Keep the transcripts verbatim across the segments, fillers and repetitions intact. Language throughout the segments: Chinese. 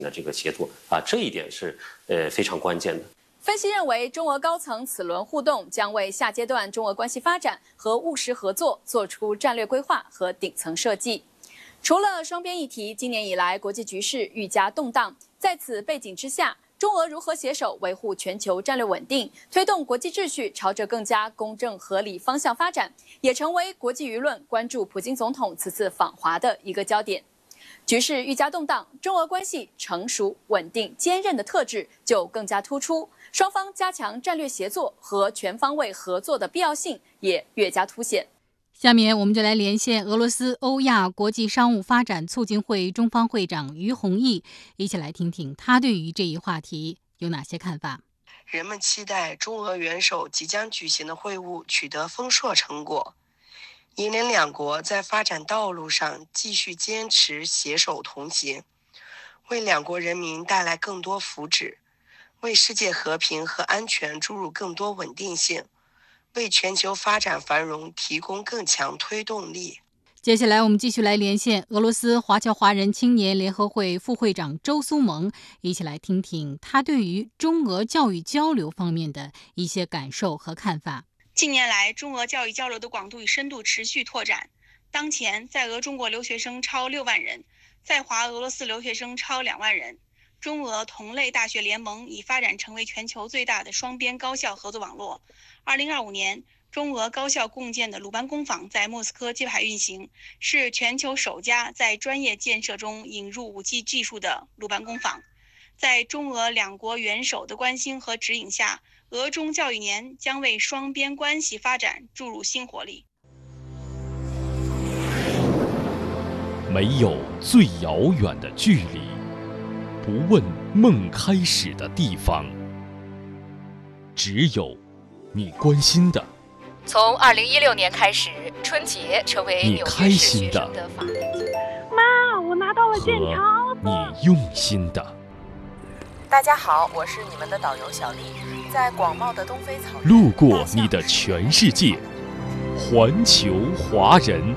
的这个协作啊，这一点是呃非常关键的。 分析认为，中俄高层此轮互动将为下阶段中俄关系发展和务实合作做出战略规划和顶层设计。除了双边议题，今年以来国际局势愈加动荡，在此背景之下，中俄如何携手维护全球战略稳定，推动国际秩序朝着更加公正合理方向发展，也成为国际舆论关注普京总统此次访华的一个焦点。局势愈加动荡，中俄关系成熟、稳定、坚韧的特质就更加突出，双方加强战略协作和全方位合作的必要性也越加凸显。 下面我们就来连线俄罗斯欧亚国际商务发展促进会中方会长于宏毅，一起来听听他对于这一话题有哪些看法。 人们期待中俄元首即将举行的会晤取得丰硕成果，引领两国在发展道路上继续坚持携手同行，为两国人民带来更多福祉，为世界和平和安全注入更多稳定性，为全球发展繁荣提供更强推动力。 接下来我们继续来连线俄罗斯华侨华人青年联合会副会长周苏萌，一起来听听他对于中俄教育交流方面的一些感受和看法。 近年来，中俄教育交流的广度与深度持续拓展。当前，在俄中国留学生超六万人，在华俄罗斯留学生超两万人。中俄同类大学联盟已发展成为全球最大的双边高校合作网络。二零二五年，中俄高校共建的鲁班工坊在莫斯科揭牌运行，是全球首家在专业建设中引入 五 G 技术的鲁班工坊。在中俄两国元首的关心和指引下，俄中教育年将为双边关系发展注入新活力。 没有最遥远的距离，不问梦开始的地方，只有你关心的。 从二零一六年开始，春节成为你纽约市开心学生的的法定节日。 妈，我拿到了健康和你用心的。 大家好，我是你们的导游小丽，在广袤的东非草原， 路过你的全世界，环球华人。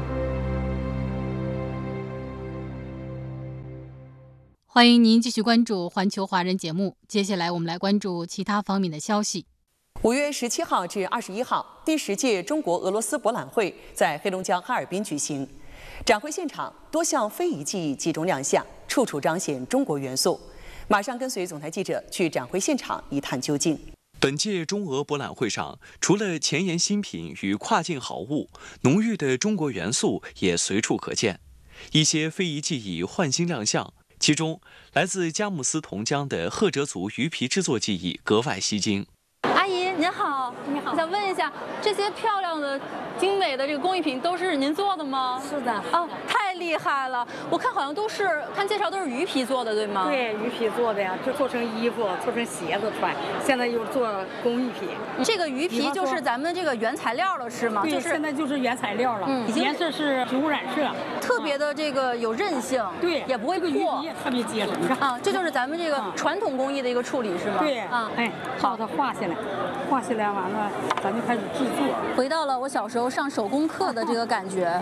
欢迎您继续关注环球华人节目，接下来我们来关注其他方面的消息。 五月十七号至二十一号，第十届中国俄罗斯博览会在黑龙江哈尔滨举行。展会现场多项非遗技艺集中亮相，处处彰显中国元素。马上跟随总台记者去展会现场一探究竟。 本届中俄博览会上，除了前沿新品与跨境好物，浓郁的中国元素也随处可见。一些非遗技艺焕新亮相，其中来自佳木斯同江的赫哲族鱼皮制作技艺格外吸睛。 阿姨您好，你好，我想问一下，这些漂亮的、精美的这个工艺品都是您做的吗？ 是的。 哦，太厉害了！我看好像都是，看介绍都是鱼皮做的，对吗？ 对，鱼皮做的呀，就做成衣服、做成鞋子穿。现在又做工艺品。 这个鱼皮就是咱们这个原材料了，是吗？ 对， 就是现在就是原材料了。嗯，颜色是植物染色， 特别的这个有韧性， 对， 也不会破， 鱼皮也特别结实。你看啊，这就是咱们这个传统工艺的一个处理，是吗？ 对，啊，哎，把它画下来。画下来完了，咱就开始制作。 回到了我小时候上手工课的这个感觉。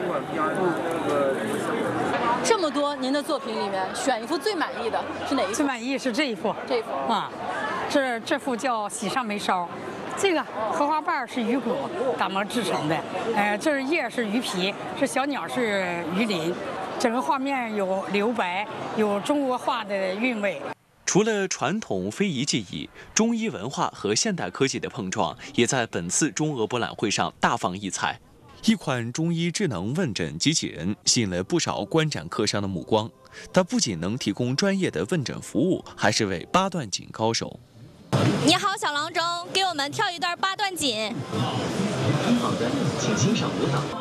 这么多您的作品里面，选一幅最满意的是哪一幅？ 最满意是这一幅。 这一幅啊，这这幅叫喜上眉梢，这个荷花瓣是鱼骨打磨制成的，呃，这是叶是鱼皮，这小鸟是鱼鳞，整个画面有留白，有中国画的韵味。 除了传统非遗技艺，中医文化和现代科技的碰撞也在本次中俄博览会上大放异彩。一款中医智能问诊机器人吸引了不少观展客商的目光。它不仅能提供专业的问诊服务，还是位八段锦高手。 你好，小郎中，给我们跳一段八段锦。 好的，请欣赏舞蹈。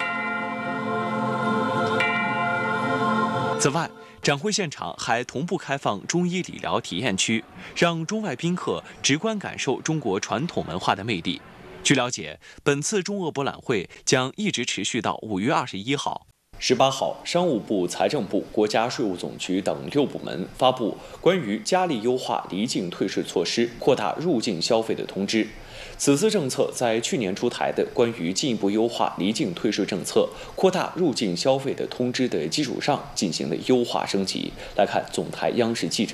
此外，展会现场还同步开放中医理疗体验区，让中外宾客直观感受中国传统文化的魅力。据了解，本次中俄博览会将一直持续到五月二十一号。十八号，商务部、财政部、国家税务总局等六部门发布关于加力优化离境退税措施、扩大入境消费的通知。此次政策在去年出台的关于进一步优化离境退税政策、扩大入境消费的通知的基础上进行了优化升级。来看总台央视记者